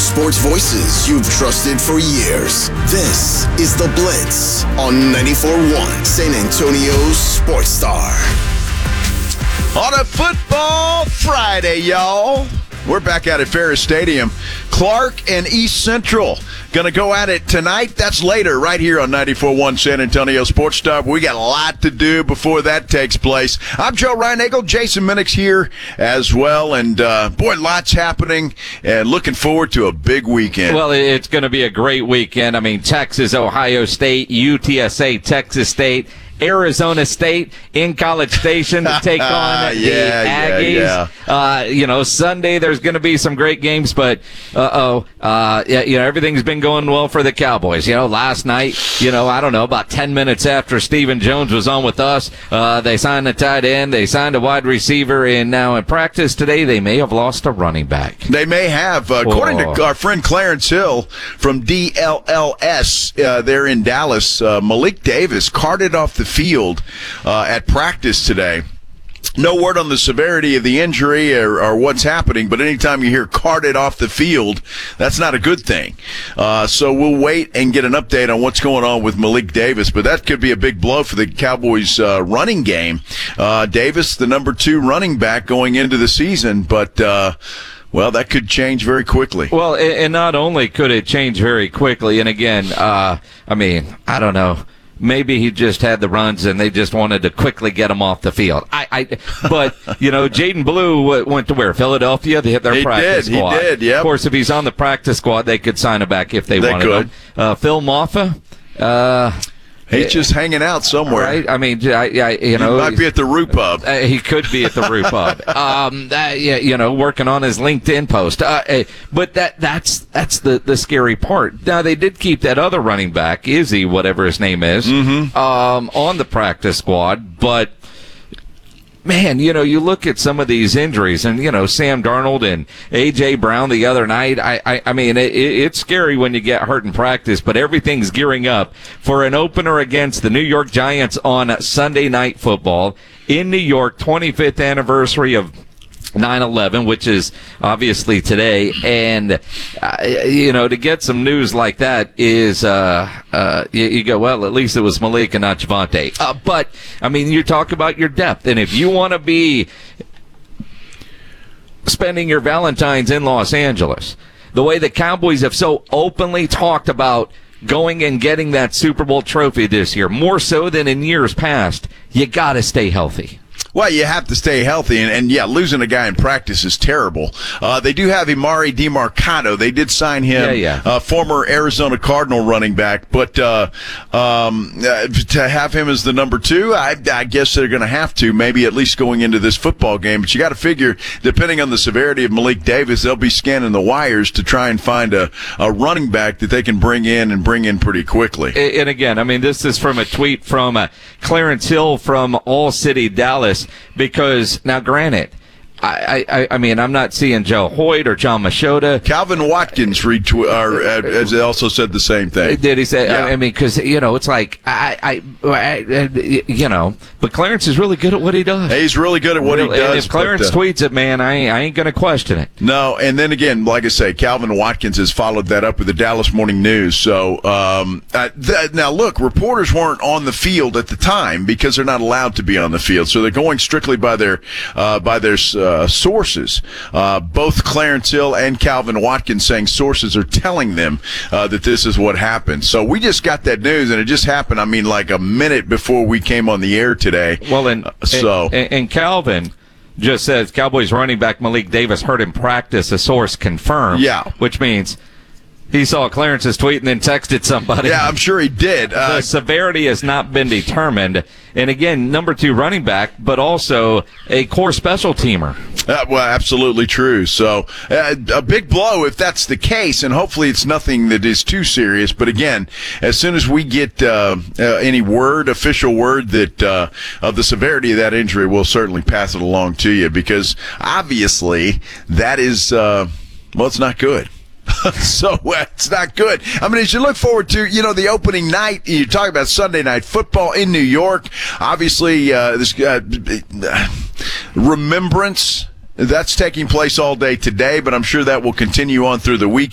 sports voices you've trusted for years. This is The Blitz on 94.1 San Antonio's Sports Star. On a football Friday, y'all. We're back out at Ferris Stadium. Clark and East Central going to go at it tonight. That's later right here on 94.1 San Antonio Sports Star. We got a lot to do before that takes place. I'm Joe Reinagel. Jason Minnick's here as well. And, boy, lots happening and looking forward to a big weekend. Well, it's going to be a great weekend. I mean, Texas, Ohio State, UTSA, Texas State, Arizona State in College Station to take on the Aggies. Sunday there's going to be some great games, but everything's been going well for the Cowboys. Last night, I don't know, about 10 minutes after Stephen Jones was on with us, they signed a tight end, they signed a wide receiver, and now in practice today they may have lost a running back. They may have. According to our friend Clarence Hill from DLLS there in Dallas, Malik Davis carted off the field at practice today. No word on the severity of the injury or what's happening, but anytime you hear carted off the field, that's not a good thing. So we'll wait and get an update on what's going on with Malik Davis, but that could be a big blow for the Cowboys' running game. Davis, the number 2 running back going into the season, but well, that could change very quickly. Well, and not only could it change very quickly, and again, I don't know. Maybe he just had the runs and they just wanted to quickly get him off the field. But Jaden Blue went to where? Philadelphia? They hit their practice squad. He did, yep. Of course, if he's on the practice squad, they could sign him back if they wanted him. Phil Maffa? He's just hanging out somewhere. Right? I mean, he might be at the Roo Pub. He could be at the Roo Pub. Working on his LinkedIn post. But that's the scary part. Now, they did keep that other running back, Izzy, whatever his name is, on the practice squad, but man, you look at some of these injuries, and Sam Darnold and A.J. Brown the other night. I mean, it's scary when you get hurt in practice, but everything's gearing up for an opener against the New York Giants on Sunday Night Football in New York, 25th anniversary of 9/11, which is obviously today, and to get some news like that is you go, well, at least it was Malik and not Javonte. But I mean, you talk about your depth, and if you want to be spending your Valentine's in Los Angeles, the way the Cowboys have so openly talked about going and getting that Super Bowl trophy this year, more so than in years past, you got to stay healthy. Well, you have to stay healthy, and losing a guy in practice is terrible. They do have Emari Demercado. They did sign him, former Arizona Cardinal running back, but to have him as the number 2, I guess they're going to have to, maybe at least going into this football game. But you got to figure, depending on the severity of Malik Davis, they'll be scanning the wires to try and find a running back that they can bring in pretty quickly. And again, I mean, this is from a tweet from Clarence Hill from All City, Dallas. Because now, granted, I mean, I'm not seeing Joe Hoyt or John Machota. Calvin Watkins has also said the same thing. Did he say? Yeah. I mean, because it's like but Clarence is really good at what he does. He's really good at what he does. And if Clarence tweets it, man, I ain't going to question it. No, and then again, like I say, Calvin Watkins has followed that up with the Dallas Morning News. So now, look, reporters weren't on the field at the time because they're not allowed to be on the field. So they're going strictly by their sources. Both Clarence Hill and Calvin Watkins saying sources are telling them that this is what happened. So we just got that news, and it just happened, I mean, like a minute before we came on the air today. Well, and Calvin just says Cowboys running back Malik Davis hurt in practice, a source confirmed. Yeah. Which means he saw Clarence's tweet and then texted somebody. Yeah, I'm sure he did. The severity has not been determined. And again, number 2 running back, but also a core special teamer. Well, absolutely true. So a big blow if that's the case, and hopefully it's nothing that is too serious. But again, as soon as we get any official word that of the severity of that injury, we'll certainly pass it along to you, because obviously that is, it's not good. So it's not good. I mean, as you look forward to, the opening night, you talk about Sunday Night Football in New York. Obviously, this remembrance, that's taking place all day today, but I'm sure that will continue on through the week.